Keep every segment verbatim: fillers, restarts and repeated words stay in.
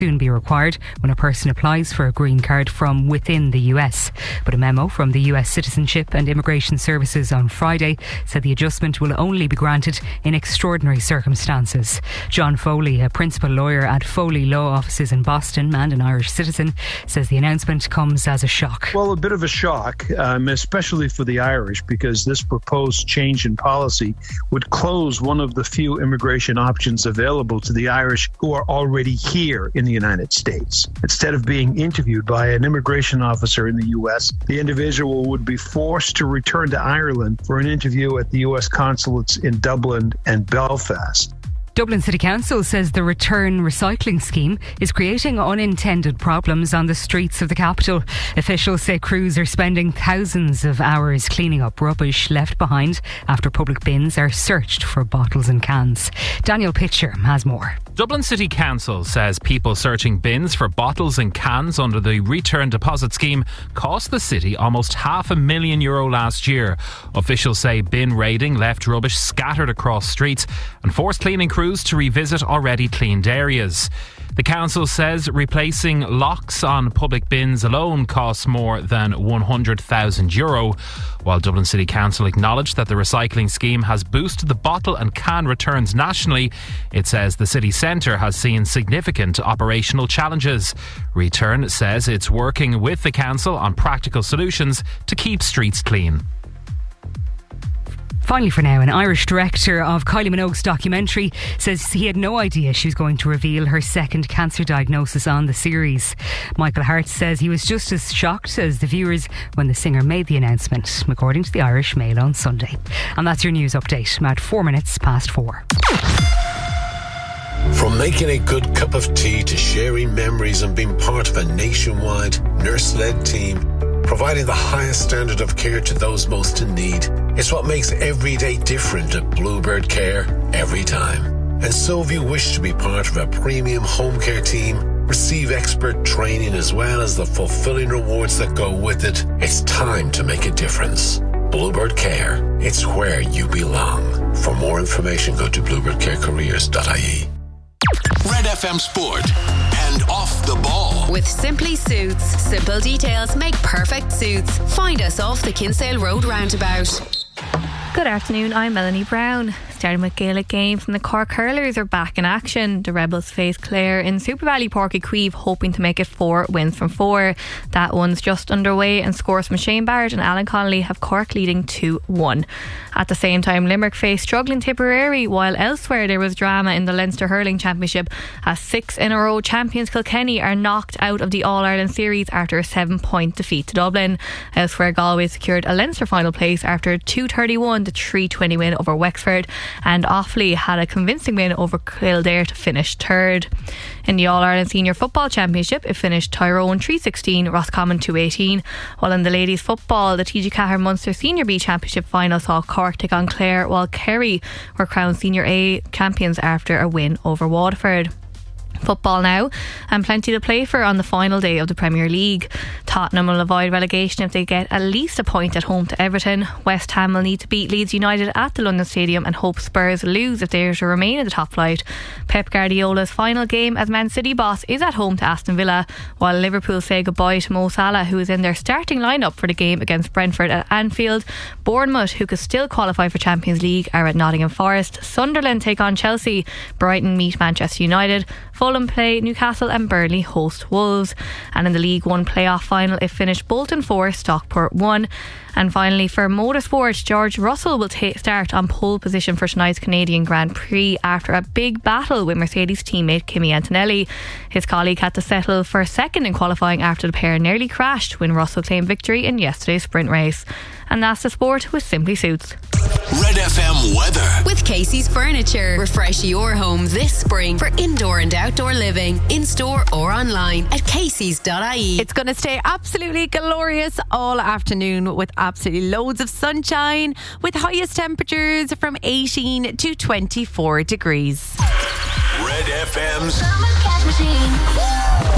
soon be required when a person applies for a green card from within the U S. But a memo from the U S Citizenship and Immigration Services on Friday said the adjustment will only be granted in extraordinary circumstances. John Foley, a principal lawyer at Foley Law Offices in Boston and an Irish citizen, says the announcement comes as a shock. Well, a bit of a shock, um, especially for the Irish, because this proposed change in policy would close one of the few immigration options available to the Irish who are already here in the United States. Instead of being interviewed by an immigration officer in the U S, the individual would be forced to return to Ireland for an interview at the U S consulates in Dublin and Belfast. Dublin City Council says the return recycling scheme is creating unintended problems on the streets of the capital. Officials say crews are spending thousands of hours cleaning up rubbish left behind after public bins are searched for bottles and cans. Daniel Pitcher has more. Dublin City Council says people searching bins for bottles and cans under the return deposit scheme cost the city almost half a million euro last year. Officials say bin raiding left rubbish scattered across streets and forced cleaning crews to revisit already cleaned areas. The council says replacing locks on public bins alone costs more than one hundred thousand euro. While Dublin City Council acknowledged that the recycling scheme has boosted the bottle and can returns nationally, it says the city centre has seen significant operational challenges. Return says it's working with the council on practical solutions to keep streets clean. Finally for now, an Irish director of Kylie Minogue's documentary says he had no idea she was going to reveal her second cancer diagnosis on the series. Michael Hart says he was just as shocked as the viewers when the singer made the announcement, according to the Irish Mail on Sunday. And that's your news update. I'm at four minutes past four. From making a good cup of tea to sharing memories and being part of a nationwide nurse-led team, providing the highest standard of care to those most in need. It's what makes every day different at Bluebird Care every time. And so if you wish to be part of a premium home care team, receive expert training as well as the fulfilling rewards that go with it, it's time to make a difference. Bluebird Care, it's where you belong. For more information, go to bluebird care careers dot I E. Red F M Sport and Off the Ball. With Simply Suits. Simple details make perfect suits. Find us off the Kinsale Road roundabout. Good afternoon, I'm Melanie Brown. Starting with Gaelic game from the Cork Hurlers are back in action. The Rebels face Clare in Super Valley Porky Queeve, hoping to make it four wins from four. That one's just underway, and scores from Shane Barrett and Alan Connolly have Cork leading two one. At the same time, Limerick face struggling Tipperary, while elsewhere there was drama in the Leinster Hurling Championship as six in a row champions Kilkenny are knocked out of the All-Ireland series after a seven point defeat to Dublin. Elsewhere, Galway secured a Leinster final place after a two thirty-one to three twenty win over Wexford, and Offaly had a convincing win over Kildare to finish third. In the All-Ireland Senior Football Championship, it finished Tyrone three sixteen, Roscommon two eighteen, while in the ladies football, the T G Cahir Munster Senior B Championship final saw Cork take on Clare, while Kerry were crowned Senior A champions after a win over Waterford. Football now, and plenty to play for on the final day of the Premier League. Tottenham will avoid relegation if they get at least a point at home to Everton. West Ham will need to beat Leeds United at the London Stadium and hope Spurs lose if they are to remain in the top flight. Pep Guardiola's final game as Man City boss is at home to Aston Villa, while Liverpool say goodbye to Mo Salah, who is in their starting lineup for the game against Brentford at Anfield. Bournemouth, who could still qualify for Champions League, are at Nottingham Forest. Sunderland take on Chelsea. Brighton meet Manchester United. Fulham play Newcastle, and Burnley host Wolves. And in the League One playoff final, it finished Bolton four, Stockport one. And finally, for motorsport, George Russell will ta- start on pole position for tonight's Canadian Grand Prix after a big battle with Mercedes teammate Kimi Antonelli. His colleague had to settle for second in qualifying after the pair nearly crashed when Russell claimed victory in yesterday's sprint race. And that's the sport with Simply Suits. Red F M weather with Casey's Furniture. Refresh your home this spring for indoor and outdoor living, in store or online at caseys dot I E. It's going to stay absolutely glorious all afternoon with absolutely loads of sunshine, with highest temperatures from eighteen to twenty-four degrees. Red F M's Yay, the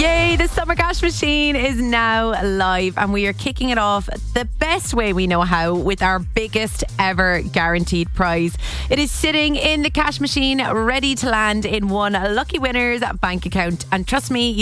The Summer Cash Machine is now live and we are kicking it off the best way we know how with our biggest ever guaranteed prize. It is sitting in the cash machine ready to land in one lucky winner's bank account, and trust me,